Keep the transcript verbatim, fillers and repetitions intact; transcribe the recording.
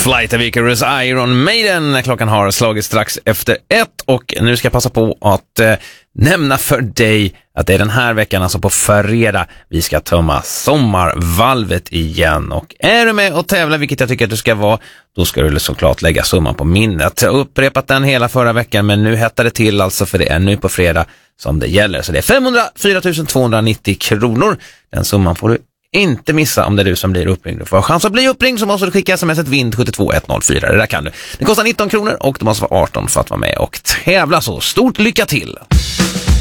Flight of Icarus, Iron Maiden. Klockan har slagit strax efter ett och nu ska jag passa på att eh, nämna för dig att det är den här veckan, alltså på fredag, vi ska tömma sommarvalvet igen. Och är du med och tävlar, vilket jag tycker att du ska vara, då ska du såklart lägga summan på minnet. Jag har upprepat den hela förra veckan, men nu hettar det till alltså, för det är nu på fredag som det gäller. Så det är femhundrafyra tusen tvåhundranittio kronor. Den summan får du inte missa om det är du som blir uppringd. Du får chans att bli uppringd, så måste du skicka sms ett vind sju två ett noll fyra. Det där kan du. Det kostar nitton kronor och du måste vara arton för att vara med och tävla, så stort lycka till!